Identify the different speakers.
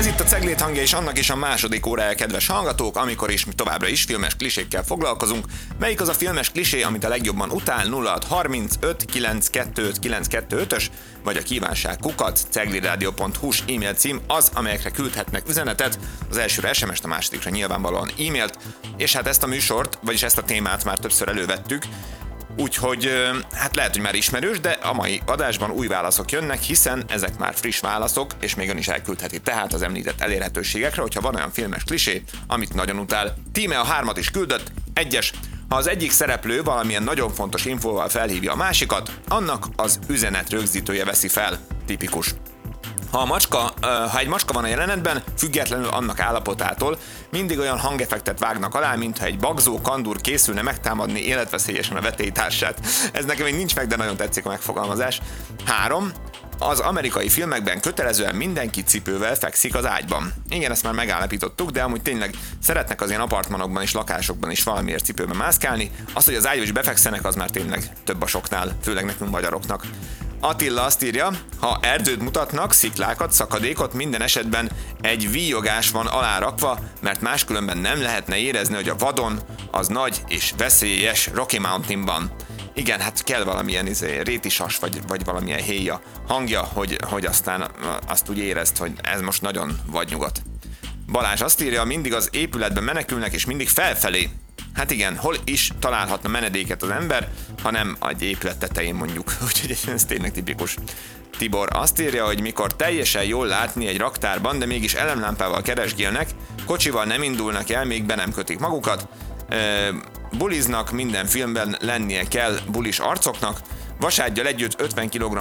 Speaker 1: Ez itt a Ceglét hangja, és annak is a második órája, kedves hallgatók, amikor is továbbra is filmes klisékkel foglalkozunk. Melyik az a filmes klisé, amit a legjobban utál? 0635 925 925-ös, vagy a kívánság @cegliradio.hu-s e-mail cím az, amelyekre küldhetnek üzenetet. Az elsőre SMS-t, a másodikra nyilvánvalóan e-mailt, és hát ezt a műsort, vagyis ezt a témát már többször elővettük. Úgyhogy hát lehet, hogy már ismerős, de a mai adásban új válaszok jönnek, hiszen ezek már friss válaszok, és még ön is elküldheti tehát az említett elérhetőségekre, hogyha van olyan filmes klisé, amit nagyon utál. Tíme a 3 is küldött, 1-es. Ha az egyik szereplő valamilyen nagyon fontos infóval felhívja a másikat, annak az üzenet rögzítője veszi fel. Tipikus. Ha egy macska van a jelenetben, függetlenül annak állapotától, mindig olyan hangeffektet vágnak alá, mintha egy bagzó kandúr készülne megtámadni életveszélyesen a vetélytársát. Ez nekem még nincs meg, de nagyon tetszik a megfogalmazás. 3. Az amerikai filmekben kötelezően mindenki cipővel fekszik az ágyban. Igen, ezt már megállapítottuk, de amúgy tényleg szeretnek az ilyen apartmanokban és lakásokban is valamiért cipőben mászkálni. Az, hogy az ágyba is befekszenek, az már tényleg több a soknál, főleg nekünk magyaroknak. Attila azt írja, ha erdőt mutatnak, sziklákat, szakadékot, minden esetben egy víjogás van alárakva, mert máskülönben nem lehetne érezni, hogy a vadon az nagy és veszélyes Rocky Mountainban. Igen, hát kell valamilyen rétisas, vagy valamilyen héja hangja, hogy aztán azt úgy érezd, hogy ez most nagyon vadnyugat. Balázs azt írja, mindig az épületben menekülnek, és mindig felfelé. Hát igen, hol is találhatna menedéket az ember, hanem egy épület tetején mondjuk. Úgyhogy ez tényleg tipikus. Tibor azt írja, hogy mikor teljesen jól látni egy raktárban, de mégis elemlámpával keresgélnek, kocsival nem indulnak el, még be nem kötik magukat, buliznak, minden filmben lennie kell bulis arcoknak, vasárgyal együtt 50 kg